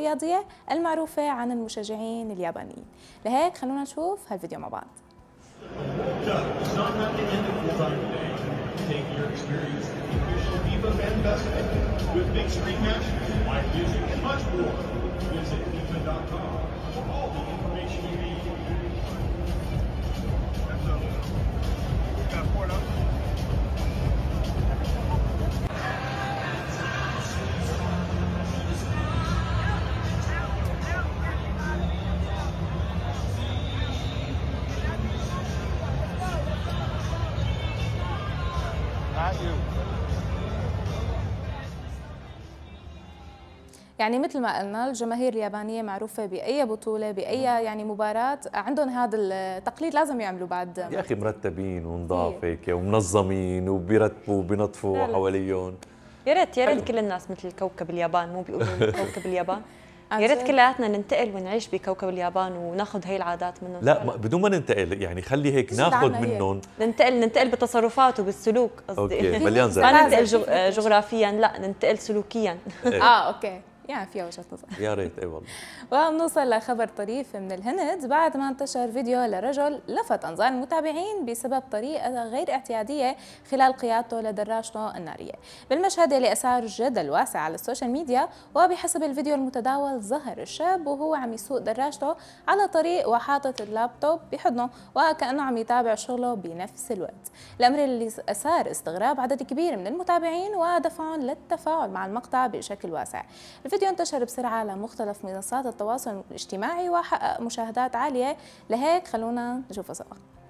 الرياضية المعروفة عن المشجعين اليابانيين. لهيك خلونا نشوف هالفيديو مع بعض. يعني مثل ما قلنا الجماهير اليابانية معروفة بأي بطولة بأي يعني مباراة عندهم هذا التقليد لازم يعملوا بعد. يا أخي مرتبين ونضاف هيك ومنظمين وبيرتبوا وبينظفوا حواليهم. يا ريت كل الناس مثل كوكب اليابان، مو بيقولوا كوكب اليابان. يا ريت كلياتنا ننتقل ونعيش بكوكب اليابان وناخذ هي العادات منهم. لا بدون ما ننتقل، يعني خلي هيك ناخذ منهم. ننتقل بالتصرفات وبالسلوك قصدي. اوكي مليان زي ما ننتقل جغرافيا، لا ننتقل سلوكيا. اوكي يعني فيها وجهة نظر. يا ريت اي والله. وبنوصل لخبر طريف من الهند بعد ما انتشر فيديو لرجل لفت انظار المتابعين بسبب طريقة غير اعتيادية خلال قيادته لدراجته النارية. بالمشهد اللي اثار جدل واسع على السوشيال ميديا، وبحسب الفيديو المتداول ظهر الشاب وهو عم يسوق دراجته على طريق وحاطط اللابتوب بحضنه وكأنه عم يتابع شغله بنفس الوقت. الامر اللي اثار استغراب عدد كبير من المتابعين ودفعهم للتفاعل مع المقطع بشكل واسع. الفيديو انتشر بسرعة على مختلف منصات التواصل الاجتماعي وحقق مشاهدات عالية. لهيك خلونا نشوفه سوا.